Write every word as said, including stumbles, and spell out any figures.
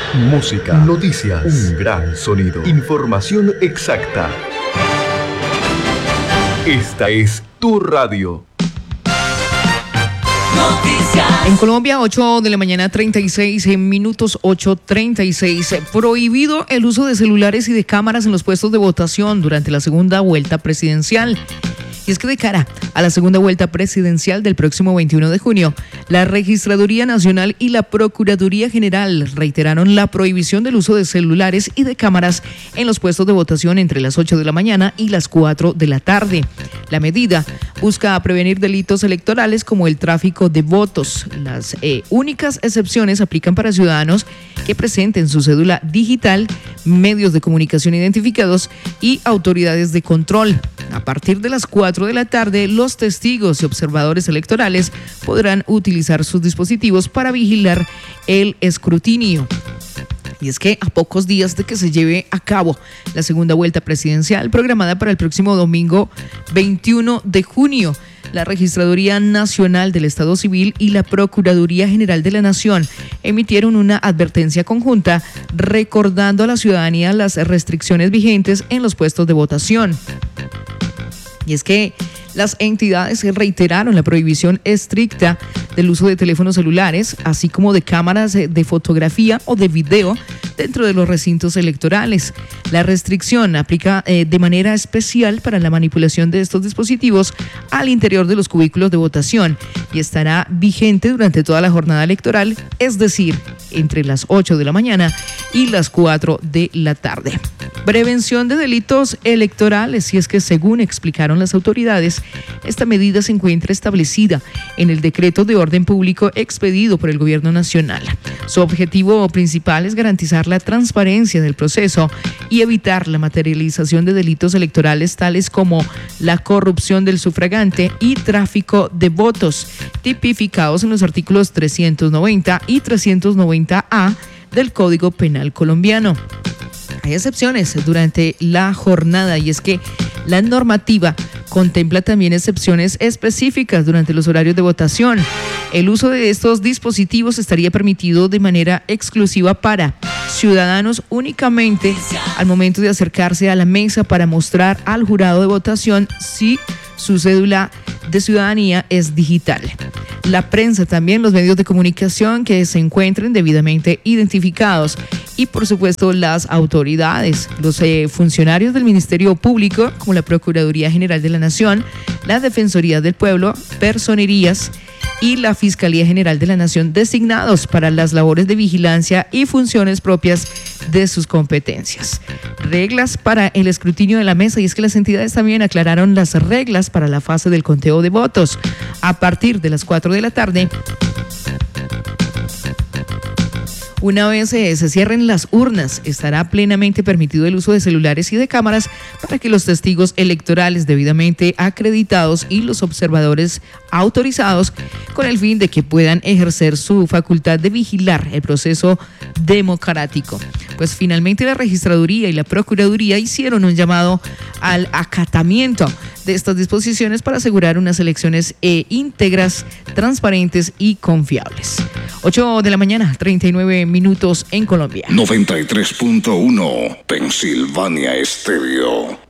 Música, noticias, un gran sonido, información exacta. Esta es tu radio. Noticias. En Colombia, ocho de la mañana, treinta y seis minutos, ocho treinta y seis. Prohibido el uso de celulares y de cámaras en los puestos de votación durante la segunda vuelta presidencial. Y es que de cara a la segunda vuelta presidencial del próximo veintiuno de junio, la Registraduría Nacional y la Procuraduría General reiteraron la prohibición del uso de celulares y de cámaras en los puestos de votación entre las ocho de la mañana y las cuatro de la tarde. La medida busca prevenir delitos electorales como el tráfico de votos. Las eh, únicas excepciones aplican para ciudadanos que presenten su cédula digital, medios de comunicación identificados y autoridades de control. A partir de las cuatro de la tarde, los testigos y observadores electorales podrán utilizar sus dispositivos para vigilar el escrutinio. Y es que a pocos días de que se lleve a cabo la segunda vuelta presidencial programada para el próximo domingo veintiuno de junio, la Registraduría Nacional del Estado Civil y la Procuraduría General de la Nación emitieron una advertencia conjunta recordando a la ciudadanía las restricciones vigentes en los puestos de votación. Y es que las entidades reiteraron la prohibición estricta del uso de teléfonos celulares, así como de cámaras de fotografía o de video dentro de los recintos electorales. La restricción aplica eh, de manera especial para la manipulación de estos dispositivos al interior de los cubículos de votación y estará vigente durante toda la jornada electoral, es decir, entre las ocho de la mañana y las cuatro de la tarde. Prevención de delitos electorales, y es que según explicaron las autoridades, esta medida se encuentra establecida en el decreto de orden público expedido por el Gobierno Nacional. Su objetivo principal es garantizar la transparencia del proceso y evitar la materialización de delitos electorales tales como la corrupción del sufragante y tráfico de votos, tipificados en los artículos trescientos noventa y trescientos noventa A del Código Penal colombiano. Hay excepciones durante la jornada, y es que la normativa contempla también excepciones específicas durante los horarios de votación. El uso de estos dispositivos estaría permitido de manera exclusiva para ciudadanos únicamente al momento de acercarse a la mesa para mostrar al jurado de votación si su cédula de ciudadanía es digital. La prensa también, los medios de comunicación que se encuentren debidamente identificados y por supuesto las autoridades, los eh, funcionarios del Ministerio Público como la Procuraduría General de la Nación, la Defensoría del Pueblo, personerías y la Fiscalía General de la Nación designados para las labores de vigilancia y funciones propias de sus competencias. Reglas para el escrutinio de la mesa, y es que las entidades también aclararon las reglas para la fase del conteo de votos. A partir de las cuatro de la tarde, una vez eh, se cierren las urnas, estará plenamente permitido el uso de celulares y de cámaras para que los testigos electorales debidamente acreditados y los observadores autorizados con el fin de que puedan ejercer su facultad de vigilar el proceso democrático. Pues finalmente la Registraduría y la Procuraduría hicieron un llamado al acatamiento de estas disposiciones para asegurar unas elecciones eh, íntegras, transparentes y confiables. ocho de la mañana, treinta y nueve minutos en Colombia. noventa y tres punto uno Pensilvania Estéreo.